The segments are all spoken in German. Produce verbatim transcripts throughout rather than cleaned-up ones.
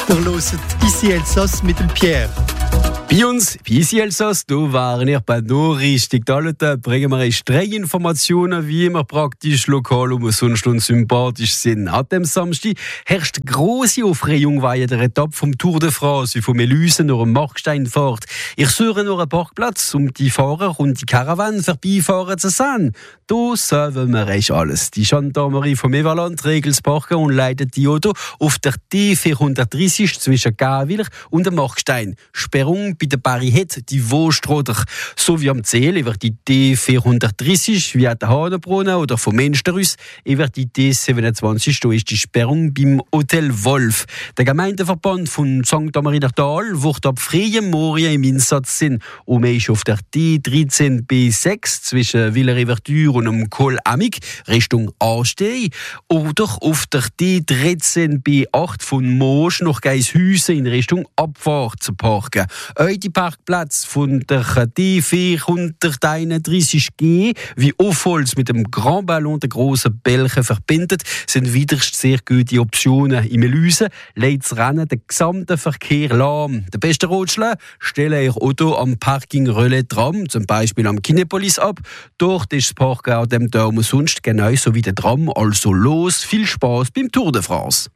Ihr hört «Ici Elsass» mit dem Pierre. Bei uns, bei «Ici Elsass», da waren wir bei noch richtig. Da bringen wir euch drei Informationen, wie wir praktisch lokal umsonst und sympathisch sind. An dem Samstag herrscht grosse Aufregung bei der Etappe vom Tour de France, wie von Melüsen nach dem Markstein fährt. Ich suche noch einen Parkplatz, um die Fahrer und die Karawane vorbeifahren zu sehen. Da sagen wir euch alles. Die Gendarmerie vom Everland regelt das Parken und leitet die Auto auf der T vierhundertdreißig zwischen Gawiller und dem Markstein. Sperrung bei der Barriette, die Wohlstrader. So wie am Ziel über die T vierhundertdreißig, wie an der Hahnenbrunnen oder vom Münsterus, über die T siebenundzwanzig, da ist die Sperrung beim Hotel Wolf. Der Gemeindeverband von Sankt Marienertal wird ab freiem Morgen im Einsatz sein. Und man ist auf der T dreizehn B sechs zwischen Villers-Riverture und dem Col Amig Richtung Ansteh. Oder auf der T dreizehn B acht von Mosch nach Geishüsen in Richtung Abfahrt zu parken. Euer Parkplatz von der T vierhunderteinunddreißig G, wie Aufholz mit dem Grand Ballon der grossen Belchen verbindet, sind wieder sehr gute Optionen. Im Melüsen lädt das Rennen den gesamten Verkehr lahm. Der beste Ratschlag: stelle Ihr Auto am Parking Relais Tram, zum Beispiel am Kinepolis, ab. Dort ist das Parken an dem Tag umsonst, genauso wie der Tram. Also los, viel Spaß beim Tour de France.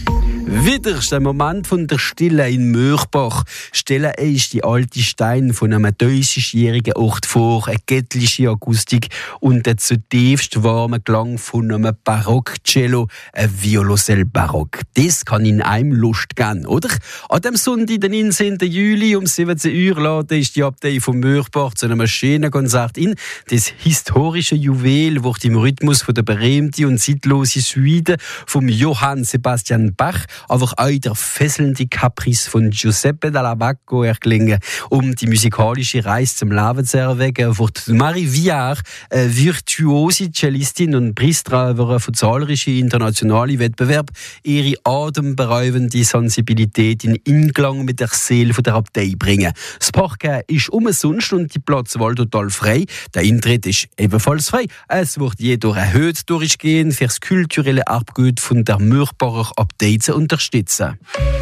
Wieder ist der Moment von der Stille in Mörbach. Stelle ist die alte Stein von einem dreißigjährigen Ort vor, eine göttliche Akustik und der zutiefst warme Klang von einem Barockcello, ein Violoncell Barock. Das kann in einem Lust geben, oder? An dem Sonntag, den neunzehnten Juli um siebzehn Uhr, laden ist die Abtei von Mörbach zu einem schönen Konzert in. Das historische Juwel wird im Rhythmus von der berühmten und zeitlosen Suite vom Johann Sebastian Bach, aber auch der fesselnde Caprice von Giuseppe Dalla Bacco erklingen. Um die musikalische Reise zum Leben zu erwecken, wird Marie Viard, eine virtuose Cellistin und Preisträgerin von zahlreichen internationalen Wettbewerben, ihre atemberaubende Sensibilität in Einklang mit der Seele der Abtei bringen. Das Parken ist umsonst und die Platzwahl total frei. Der Eintritt ist ebenfalls frei. Es wird jedoch erhöht durchgehen, für das kulturelle Erbgut von der Mürbacher Abtei zu unterstützen.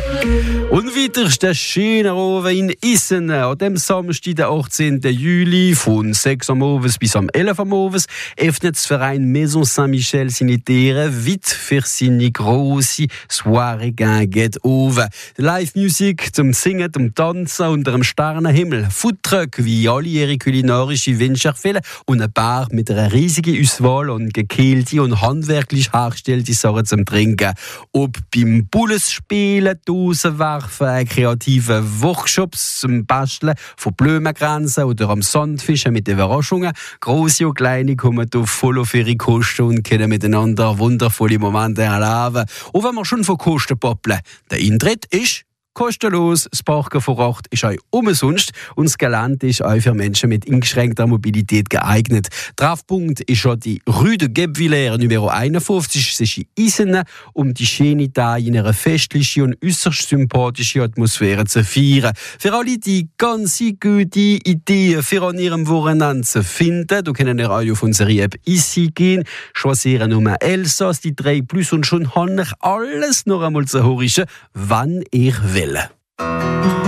Und weiter ist der schöne Abend in Issen. An dem Samstag, den achtzehnten Juli, von sechs Uhr morgens bis am elf Uhr morgens, öffnet das Verein Maison Saint-Michel seine Türen weit für seine grosse Soiree geht oben. Live-Musik zum Singen, zum Tanzen unter dem Sternenhimmel. Foodtruck, wie alle ihre kulinarische Wünsche erfüllen, und ein Bar mit einer riesigen Auswahl und gekehlte und handwerklich hergestellte Sachen zum Trinken. Ob beim Bulles spielen, Dosen werfen, kreative Workshops zum Basteln von Blumengrenzen oder am Sandfischen mit Überraschungen. Grosse und kleine kommen hier voll auf ihre Kosten und können miteinander wundervolle Momente erleben. Und wenn wir schon von Kosten poppeln, der Eintritt ist kostenlos, das Parken vor Ort ist auch umsonst und das Gelände ist auch für Menschen mit eingeschränkter Mobilität geeignet. Treffpunkt ist schon die Rue de Guebwiller Nummer einundfünfzig, das ist in Issen, um die schöne Tage in einer festlichen und äußerst sympathischen Atmosphäre zu feiern. Für alle die ganz gute Ideen für an ihrem Wochenende zu finden, da können ihr auch auf unsere App «Ici» gehen, choisieren Nummer Elsass, die drei Plus und schon habe ich alles noch einmal zu hören, wann ihr will.